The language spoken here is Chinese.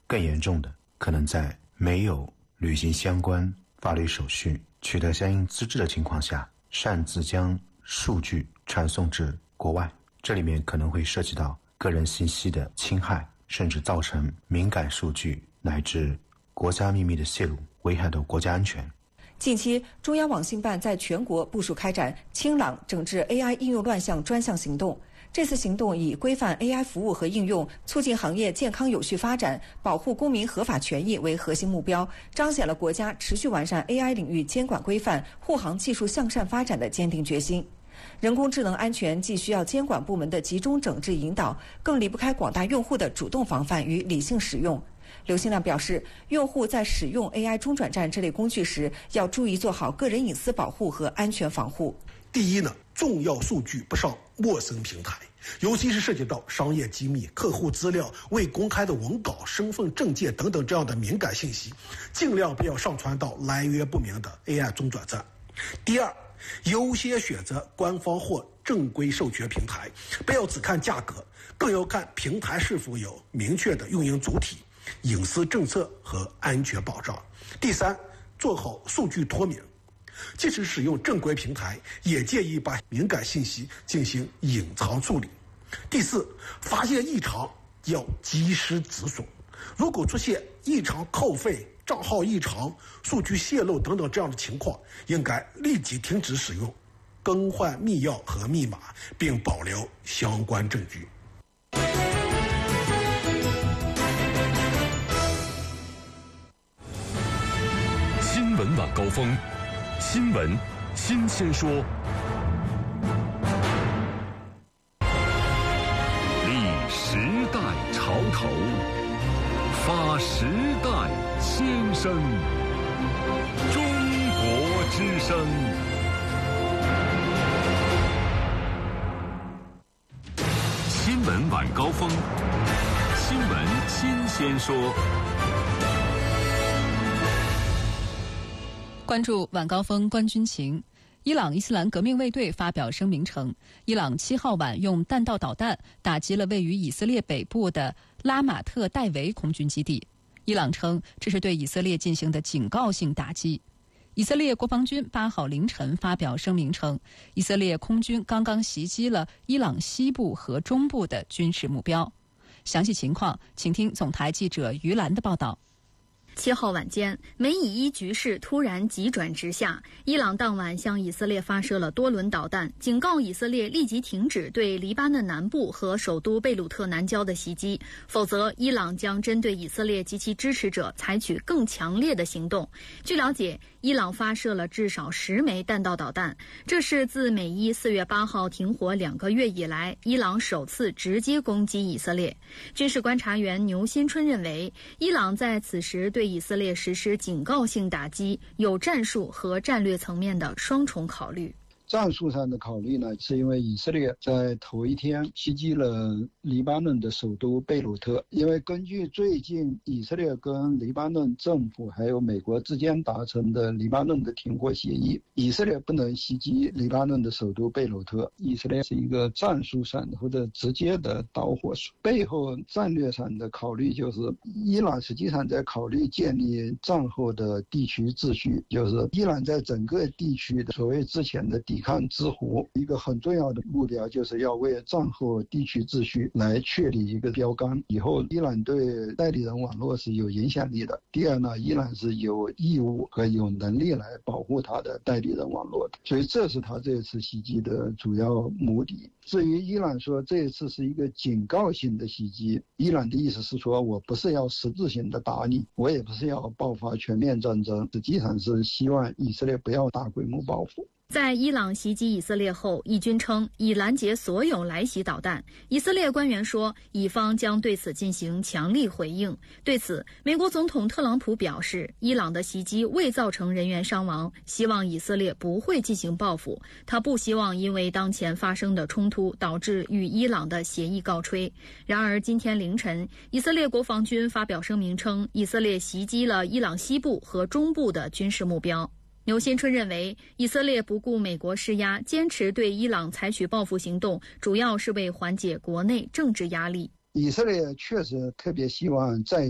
更严重的，可能在没有履行相关法律手续、取得相应资质的情况下，擅自将数据传送至国外。这里面可能会涉及到个人信息的侵害，甚至造成敏感数据乃至国家秘密的泄露，危害到国家安全。 近期，中央网信办在全国部署开展清朗整治 AI 应用乱象专项行动。这次行动以规范 AI 服务和应用，促进行业健康有序发展，保护公民合法权益为核心目标，彰显了国家持续完善 AI 领域监管规范、护航技术向善发展的坚定决心。人工智能安全既需要监管部门的集中整治引导，更离不开广大用户的主动防范与理性使用。刘新亮表示，用户在使用 AI 中转站这类工具时，要注意做好个人隐私保护和安全防护。 第一呢，重要数据不上陌生平台，尤其是涉及到商业机密、客户资料、未公开的文稿、身份证件等等这样的敏感信息，尽量不要上传到来源不明的 AI 中转站。第二，优先选择官方或正规授权平台，不要只看价格，更要看平台是否有明确的运营主体、隐私政策和安全保障。第三，做好数据脱敏，即使使用正规平台，也建议把敏感信息进行隐藏处理。第四，发现异常要及时止损，如果出现异常扣费、账号异常、数据泄露等等这样的情况，应该立即停止使用，更换密钥和密码，并保留相关证据。 新闻晚高峰，新闻新鲜说，立时代潮头，发时代先声，中国之声。新闻晚高峰，新闻新鲜说。 关注晚高峰观军情。伊朗伊斯兰革命卫队发表声明称，伊朗7号晚用弹道导弹打击了位于以色列北部的拉马特戴维空军基地。伊朗称这是对以色列进行的警告性打击。以色列国防军8号凌晨发表声明称，以色列空军刚刚袭击了伊朗西部和中部的军事目标。详细情况，请听总台记者于兰的报道。 7号晚间，美以伊局势突然急转直下，伊朗当晚向以色列发射了多轮导弹，警告以色列立即停止对黎巴嫩南部和首都贝鲁特南郊的袭击，否则伊朗将针对以色列及其支持者采取更强烈的行动。据了解，伊朗发射了至少10枚弹道导弹，这是自美伊4月8号停火2个月以来，伊朗首次直接攻击以色列。军事观察员牛新春认为，伊朗在此时对以色列实施警告性打击，有战术和战略层面的双重考虑。 战术上的考虑呢，是因为以色列在头一天袭击了黎巴嫩的首都贝鲁特。因为根据最近以色列跟黎巴嫩政府还有美国之间达成的黎巴嫩的停火协议，以色列不能袭击黎巴嫩的首都贝鲁特。以色列是一个战术上或者直接的导火索，背后战略上的考虑就是伊朗实际上在考虑建立战后的地区秩序，就是伊朗在整个地区的所谓之前的抵抗之湖，一个很重要的目标就是要为战后地区秩序来确立一个标杆。以后伊朗对代理人网络是有影响力的。第二呢，伊朗是有义务和有能力来保护他的代理人网络的，所以这是他这次袭击的主要目的。至于伊朗说这一次是一个警告性的袭击，伊朗的意思是说，我不是要实质性的打你，我也不是要爆发全面战争，实际上是希望以色列不要大规模报复。 在伊朗袭击以色列后，以军称已拦截所有来袭导弹。以色列官员说，以方将对此进行强力回应。对此，美国总统特朗普表示，伊朗的袭击未造成人员伤亡，希望以色列不会进行报复。他不希望因为当前发生的冲突导致与伊朗的协议告吹。然而，今天凌晨，以色列国防军发表声明称，以色列袭击了伊朗西部和中部的军事目标。牛新春认为，以色列不顾美国施压，坚持对伊朗采取报复行动，主要是为缓解国内政治压力。 以色列确实特别希望在